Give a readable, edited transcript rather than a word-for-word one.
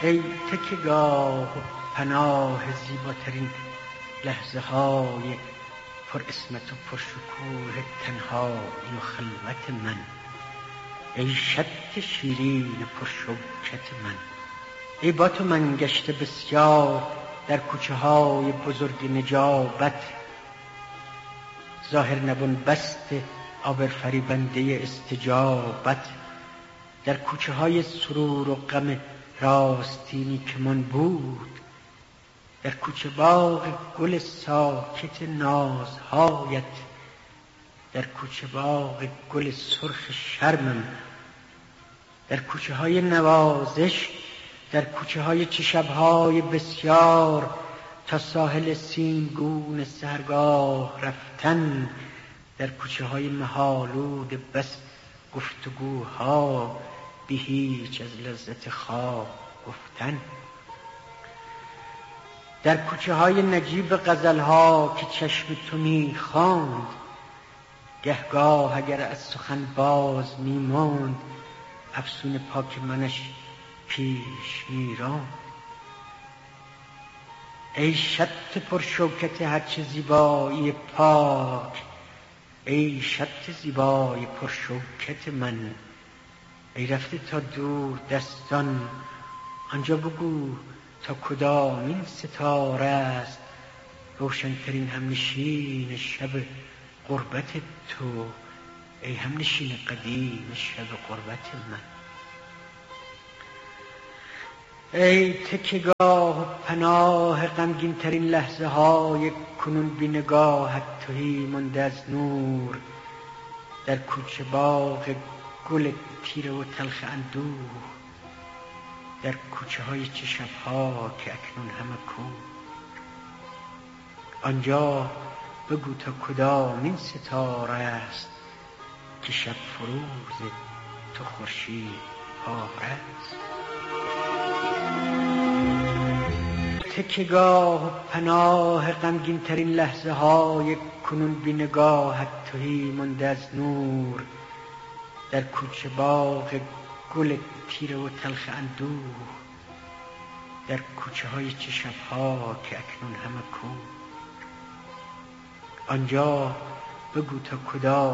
ای تکیه‌گاه و پناه زیباترین لحظه های پر اسمت و پر شکوه تنهایی و خلوت من، ای شط شیرین پر شوکت من، ای با تو من گشته بسیار در کوچه های بزرگ نجابت، ظاهر نبون بست آبرفریبنده استجابت، در کوچه های سرور و غم راستینی که من بود، در کوچه باغ گل ساکت نازهایت، در کوچه باغ گل سرخ شرمم، در کوچه های نوازش، در کوچه های چه شب‌های بسیار تا ساحل سیمگون سحرگاه رفتن، در کوچه های مه‌آلود بس گفتگوها بی هیچ از لذت خواب گفتن، در کوچه های نجیب غزلها که چشم تو می خواند، گهگاه اگر از سخن باز می ماند افسون پاک منش پیش می راند. ای شط پر شوکت هرچه زیبایی پاک، ای شط زیبای پر شوکت من، ای رفته تا دور دستان آنجا بگو تا کدامین ستاره است روشنترین همنشین شب غربت تو، ای همنشین قدیم شب غربت من. ای تکیه‌گاه و پناه غمگین ترین لحظه های کنون بی نگاهت تهی مانده از نور، در کوچه باغ گل تیره و تلخ اندوه، در کوچه های چه شب‌ها که اکنون همه کور، آنجا بگو تا کدامین ستاره است که شب فروز تو خورشید پاره است. تکیه‌گاه و پناه غمگین ترین لحظه های کنون بی نگاهت تهی مانده از نور، در کوچه باغ گل تیره و تلخ اندوه، در کوچه های چه شب‌ها که اکنون همه کور، آنجا بگو تا کدام